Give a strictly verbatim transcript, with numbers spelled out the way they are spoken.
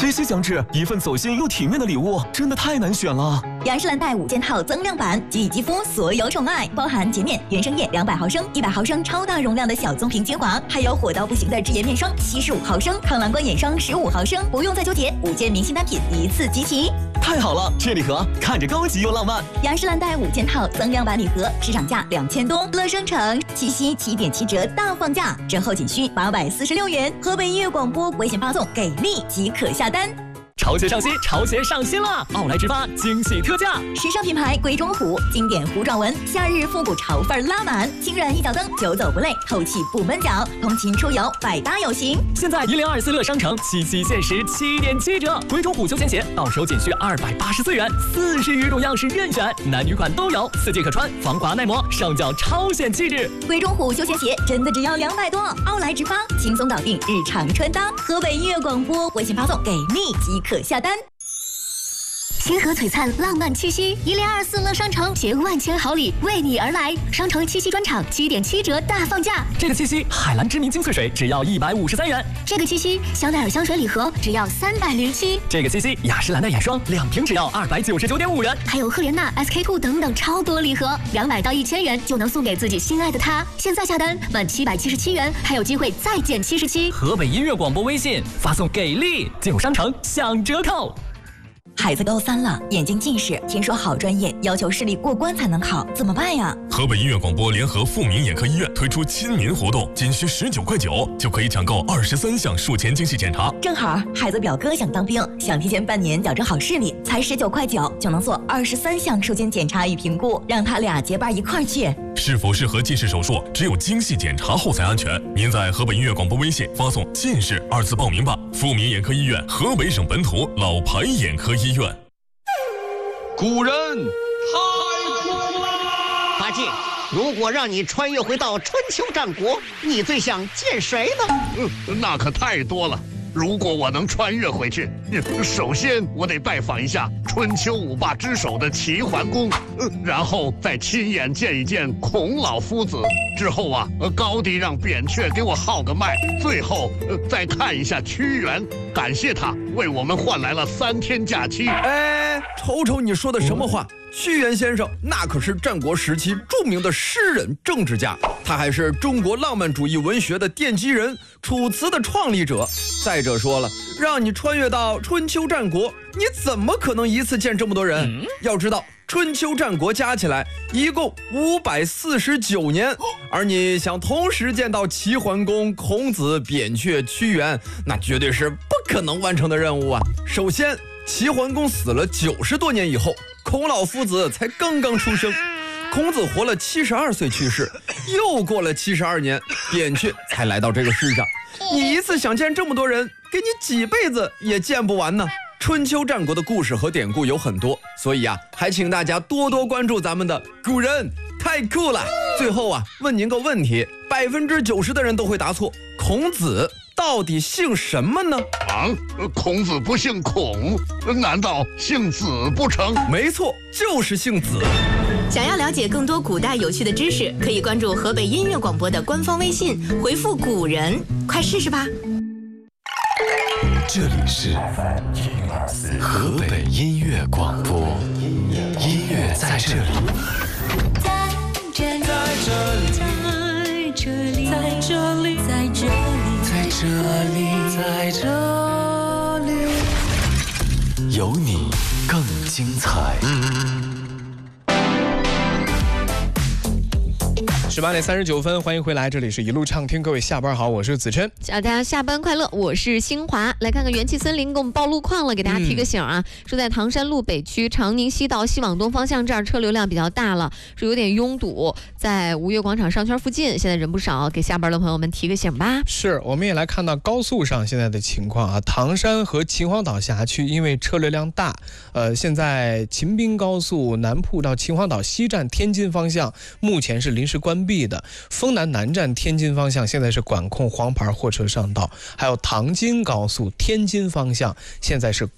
这些将至，一份走心又体面的礼物，真的太难选了。 雅诗兰黛五件套增量版，给予肌肤所有宠爱，包含洁面、原生液两百毫升、一百毫升超大容量的小棕瓶精华，还有火到不行的智颜面霜七十五毫升、抗蓝光眼霜十五毫升，不用再纠结，五件明星单品一次集齐。 太好了，这礼盒看着高级又浪漫。 雅诗兰黛五件套增量版礼盒，市场价两千多，乐商城七夕七点七折大放价，折后仅需八百四十六元。河北音乐广播微信发送给力即可下单。 潮鞋上新，潮鞋上新了！奥莱直发惊喜特价， 时尚品牌龟中虎经典弧状纹，夏日复古潮范拉满，轻软一脚蹬，久走不累，透气不闷脚，通勤出游百搭有型。 现在一零二四乐商城七夕限时七点七折，龟中虎休闲鞋到手仅需二百八十四元，四十余种样式任选，男女款都有，四季可穿，防滑耐磨，上脚超显气质。 龟中虎休闲鞋真的只要两百多，奥莱直发轻松搞定日常穿搭。河北音乐广播微信发送给力即可下单。 星河璀璨浪漫七夕，一零二四乐商城携万千好礼为你而来，商城七夕专场七点七折大放价。 这个七夕，海蓝知名精粹水只要一百五十三元。 这个七夕，香奈儿香水礼盒只要三百零七。 这个七夕，雅诗兰黛眼霜两瓶只要二百九十九点五元。 还有赫莲娜、S K two 等等超多礼盒，两百到一千元就能送给自己心爱的他。现在下单满七百七十七元，还有机会再减七十七。 河北音乐广播微信发送给力，进入商城享折扣。 孩子高三了，眼睛近视，听说好专业要求视力过关才能考，怎么办呀？ 河北音乐广播联合富民眼科医院推出亲民活动，仅需十九块九就可以抢购二十三项术前精细检查。 正好孩子表哥想当兵，想提前半年矫正好视力，才十九块九就能做二十三项术前检查与评估，让他俩结伴一块儿去。 是否适合近视手术，只有精细检查后才安全。您在河北音乐广播微信发送近视二字报名吧。富民眼科医院，河北省本土老牌眼科医院。 古人太酷了！ 八戒，如果让你穿越回到春秋战国，你最想见谁呢？ 嗯，那可太多了。如果我能穿越回去，首先我得拜访一下春秋五霸之首的齐桓公，然后再亲眼见一见孔老夫子。之后啊，高低让扁鹊给我号个脉，最后再看一下屈原，感谢他为我们换来了三天假期。 哎，瞅瞅你说的什么话！屈原先生那可是战国时期著名的诗人、政治家，他还是中国浪漫主义文学的奠基人，楚辞的创立者。再者说了，让你穿越到春秋战国，你怎么可能一次见这么多人？嗯、要知道，春秋战国加起来一共五百四十九年，而你想同时见到齐桓公、孔子、扁鹊、屈原，那绝对是不可能完成的任务啊！首先，齐桓公死了九十多年以后，孔老夫子才刚刚出生，孔子活了七十二岁去世，又过了七十二年，扁鹊才来到这个世上。你一次想见这么多人，给你几辈子也见不完呢。春秋战国的故事和典故有很多，所以啊，还请大家多多关注咱们的古人太酷了。最后啊，问您个问题，百分之九十的人都会答错，孔子到底姓什么呢？ 啊，孔子不姓孔，难道姓子不成？ 没错，就是姓子。 想要了解更多古代有趣的知识，可以关注河北音乐广播的官方微信，回复古人，快试试吧。 这里是河北音乐广播，音乐在这里， 在这里，在这里，在这里，在这里， 在这里，在这里，有你更精彩。 十八点三十九分，欢迎回来，这里是一路畅听，各位下班好，我是子琛。 大家下班快乐，我是新华。来看看元气森林给我们报路况了，给大家提个醒啊，嗯、说在唐山路北区长宁西道西往东方向这儿车流量比较大了，是有点拥堵，在吴越广场商圈附近，现在人不少，给下班的朋友们提个醒吧。 是，我们也来看到高速上现在的情况啊，唐山和秦皇岛辖区因为车流量大，呃，现在秦滨高速南铺到秦皇岛西站天津方向目前是临时关闭的，丰南南站天津方向现在是管控黄牌货车上道，还有唐津高速天津方向现在是